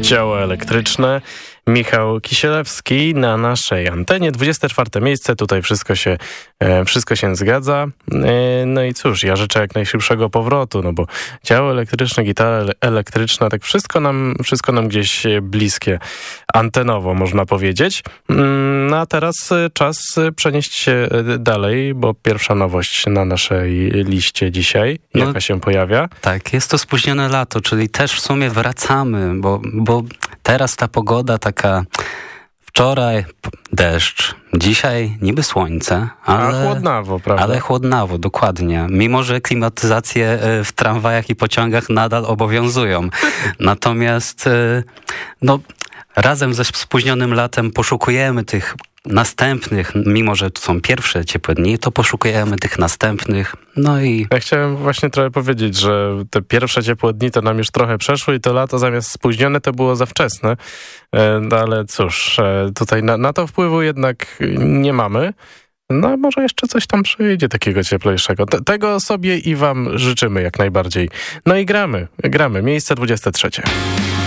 Ciało elektryczne. Michał Kisielewski na naszej antenie. 24. miejsce, tutaj wszystko się zgadza. No i cóż, ja życzę jak najszybszego powrotu, no bo ciało elektryczne, gitara elektryczna, tak wszystko nam gdzieś bliskie antenowo, można powiedzieć. No a teraz czas przenieść się dalej, bo pierwsza nowość na naszej liście dzisiaj, jaka się pojawia. Tak, jest to spóźnione lato, czyli też w sumie wracamy, bo teraz ta pogoda taka, wczoraj deszcz, dzisiaj niby słońce, ale chłodnawo, prawda? Ale chłodnawo, dokładnie. Mimo że klimatyzacje w tramwajach i pociągach nadal obowiązują. Natomiast razem ze spóźnionym latem poszukujemy tych następnych, mimo że to są pierwsze ciepłe dni, to poszukujemy tych następnych, no i... Ja chciałem właśnie trochę powiedzieć, że te pierwsze ciepłe dni to nam już trochę przeszły i to lato zamiast spóźnione to było za wczesne, no ale cóż, tutaj na to wpływu jednak nie mamy. No może jeszcze coś tam przyjdzie takiego cieplejszego. Tego sobie i wam życzymy jak najbardziej. No i gramy. Miejsce 23.